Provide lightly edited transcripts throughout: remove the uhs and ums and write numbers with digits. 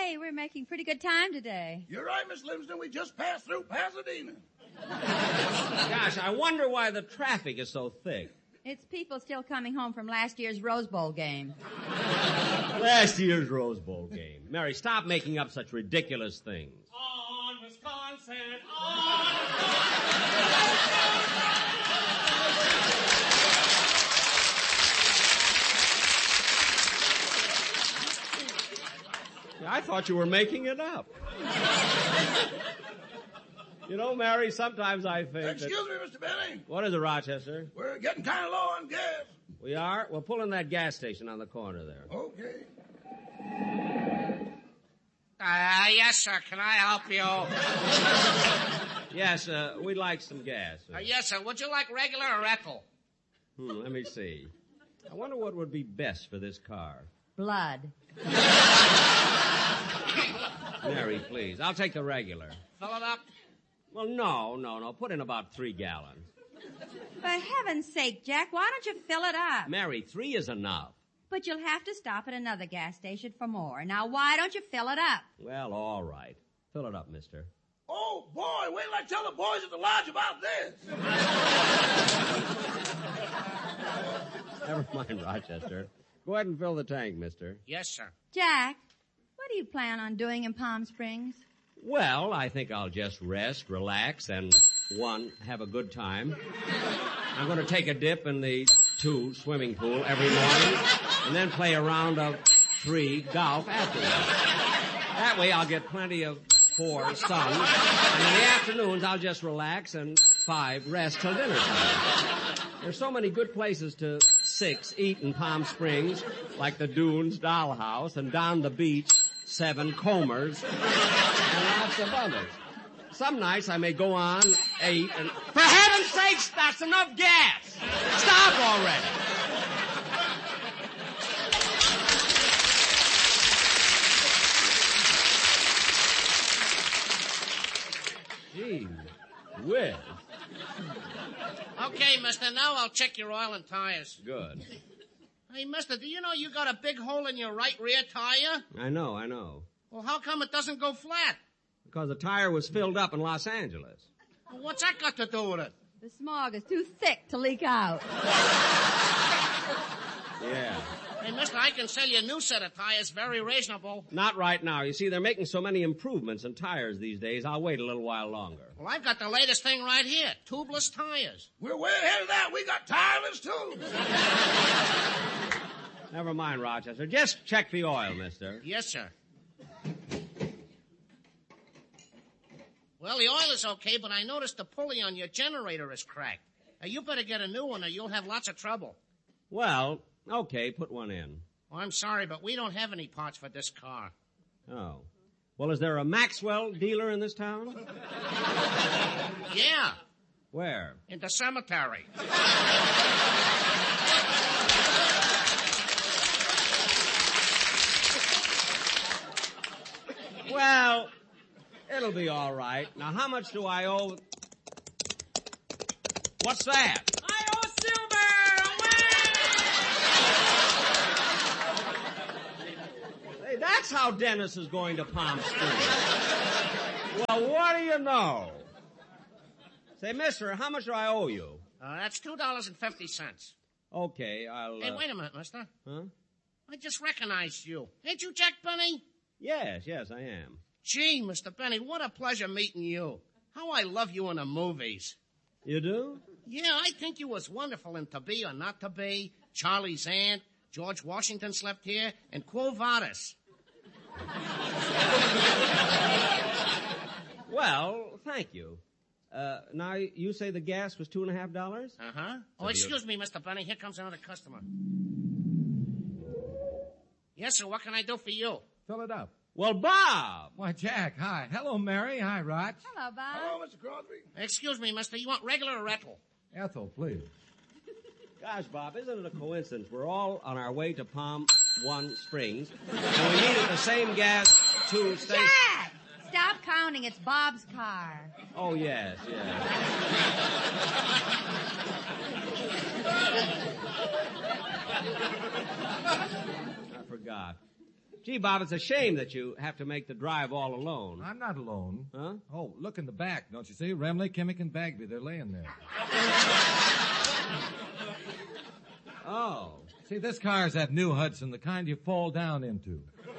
Say, we're making pretty good time today. You're right, Miss Livingston. We just passed through Pasadena. Gosh, I wonder why the traffic is so thick. It's people still coming home from last year's Rose Bowl game. Last year's Rose Bowl game. Mary, stop making up such ridiculous things. On Wisconsin, on Wisconsin. I thought you were making it up. You know, Mary, sometimes I think Excuse me, Mr. Benny. What is it, Rochester? We're getting kind of low on gas. We are? Well, pull in that gas station on the corner there. Okay. Yes, sir. Can I help you? Yes, we'd like some gas. Yes, sir. Would you like regular or Ethel? Let me see. I wonder what would be best for this car. Blood. Mary, please. I'll take the regular. Fill it up? Well, no. Put in about 3 gallons. For heaven's sake, Jack, why don't you fill it up? Mary, 3 is enough. But you'll have to stop at another gas station for more. Now, why don't you fill it up? Well, all right. Fill it up, mister. Oh, boy, wait till I tell the boys at the lodge about this. Never mind, Rochester. Go ahead and fill the tank, mister. Yes, sir. Jack, what do you plan on doing in Palm Springs? Well, I think I'll just rest, relax, and, 1, have a good time. I'm going to take a dip in the 2 swimming pool every morning, and then play a round of 3 golf afterwards. That way I'll get plenty of 4 sun, and in the afternoons I'll just relax, and 5, rest till dinner time. There's so many good places to 6, eat in Palm Springs, like the Dunes Dollhouse, and down the beach, 7 Comers, and lots of others. Some nights I may go on 8 and... For heaven's sakes, that's enough gas! Stop already! Gee whiz. Okay, mister, now I'll check your oil and tires. Good. Hey, mister, do you know you got a big hole in your right rear tire? I know. Well, how come it doesn't go flat? Because the tire was filled up in Los Angeles. Well, what's that got to do with it? The smog is too thick to leak out. Yeah. Hey, mister, I can sell you a new set of tires, very reasonable. Not right now. You see, they're making so many improvements in tires these days, I'll wait a little while longer. Well, I've got the latest thing right here, tubeless tires. We're way ahead of that. We got tireless, too. Never mind, Rochester. Just check the oil, mister. Yes, sir. Well, the oil is okay, but I noticed the pulley on your generator is cracked. You better get a new one or you'll have lots of trouble. Well, okay, put one in. Oh, I'm sorry, but we don't have any parts for this car. Oh. Well, is there a Maxwell dealer in this town? Yeah, Where? in the cemetery. Well, it'll be all right. Now, how much do I owe? What's that? I owe silver! Hey, that's how Dennis is going to Palm Springs. Well, what do you know? Say, mister, how much do I owe you? That's $2.50. Okay, I'll... Hey, wait a minute, mister. Huh? I just recognized you. Ain't you Jack Benny? Yes, I am. Gee, Mr. Benny, what a pleasure meeting you. How I love you in the movies. You do? Yeah, I think you was wonderful in To Be or Not to Be, Charlie's Aunt, George Washington Slept Here, and Quo Vadis. Well, thank you. Now, you say the gas was $2.50? Uh-huh. Oh, excuse me, Mr. Benny. Here comes another customer. Yes, sir. What can I do for you? Fill it up. Well, Bob! Why, Jack, hi. Hello, Mary. Hi, Roch. Hello, Bob. Hello, Mr. Crosby. Excuse me, mister. You want regular or Ethel? Ethel, please. Gosh, Bob, isn't it a coincidence? We're all on our way to Palm Springs, and we meet at the same gas 2 stations. Jack! Stop counting. It's Bob's car. Oh, yes. I forgot. Gee, Bob, it's a shame that you have to make the drive all alone. I'm not alone. Huh? Oh, look in the back. Don't you see? Remley, Kimmick, and Bagby. They're laying there. Oh. See, this car's that new Hudson, the kind you fall down into.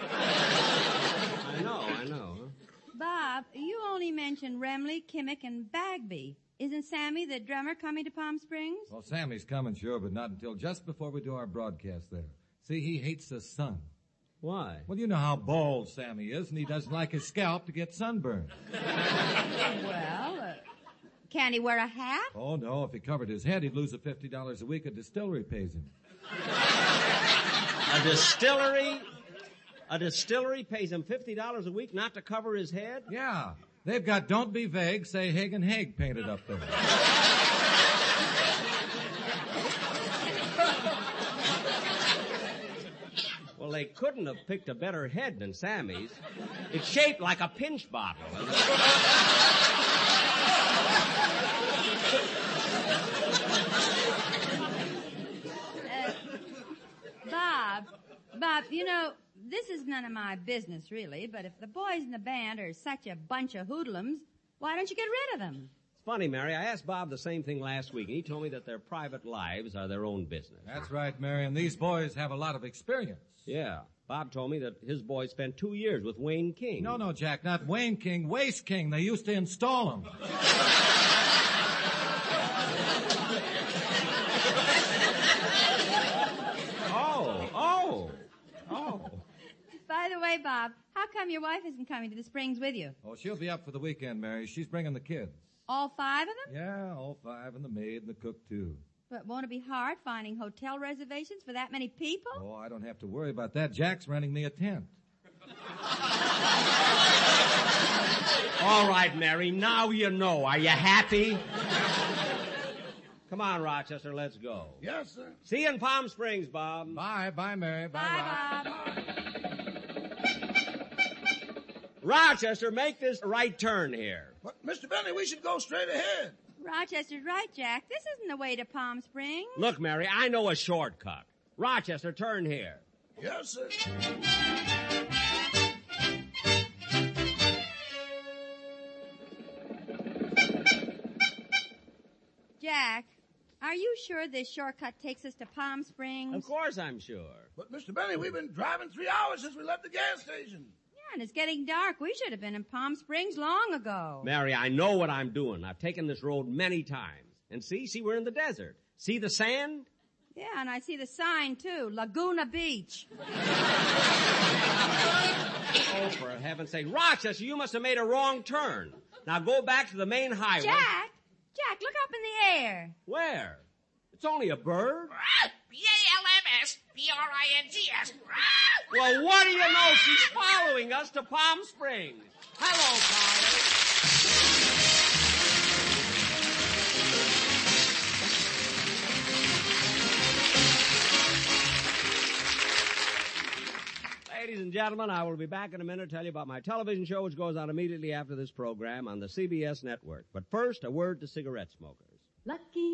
I know. Huh? Bob, you only mentioned Remley, Kimmick, and Bagby. Isn't Sammy, the drummer, coming to Palm Springs? Well, Sammy's coming, sure, but not until just before we do our broadcast there. See, he hates the sun. Why? Well, you know how bald Sammy is, and he doesn't like his scalp to get sunburned. Well, can he wear a hat? Oh, no, if he covered his head, he'd lose the $50 a week a distillery pays him. A distillery? A distillery pays him $50 a week not to cover his head? Yeah. They've got Don't Be Vague, Say Haig and Haig painted up there. Well, they couldn't have picked a better head than Sammy's. It's shaped like a pinch bottle. Bob, you know, this is none of my business, really, but if the boys in the band are such a bunch of hoodlums, why don't you get rid of them? It's funny, Mary. I asked Bob the same thing last week, and he told me that their private lives are their own business. That's right, Mary, and these boys have a lot of experience. Yeah. Bob told me that his boy spent 2 years with Wayne King. No, Jack, not Wayne King, Waste King. They used to install them. Oh. By the way, Bob, how come your wife isn't coming to the Springs with you? Oh, she'll be up for the weekend, Mary. She's bringing the kids. All 5 of them? Yeah, all 5, and the maid and the cook, too. But won't it be hard finding hotel reservations for that many people? Oh, I don't have to worry about that. Jack's renting me a tent. All right, Mary, now you know. Are you happy? Come on, Rochester, let's go. Yes, sir. See you in Palm Springs, Bob. Bye, Mary. Bye, Rob. Bob. Rochester, make this right turn here. But, Mr. Benny, we should go straight ahead. Rochester's right, Jack. This isn't the way to Palm Springs. Look, Mary, I know a shortcut. Rochester, turn here. Yes, sir. Jack, are you sure this shortcut takes us to Palm Springs? Of course I'm sure. But, Mr. Benny, we've been driving 3 hours since we left the gas station. Yeah, and it's getting dark. We should have been in Palm Springs long ago. Mary, I know what I'm doing. I've taken this road many times. And see, we're in the desert. See the sand? Yeah, and I see the sign, too. Laguna Beach. Oh, for heaven's sake. Rochester, you must have made a wrong turn. Now go back to the main highway. Jack, look up in the air. Where? It's only a bird. P-A-L-M-S-P-R-I-N-G-S. Well, what do you know? She's following us to Palm Springs. Hello, Carly. Ladies and gentlemen, I will be back in a minute to tell you about my television show, which goes on immediately after this program on the CBS network. But first, a word to cigarette smokers. Lucky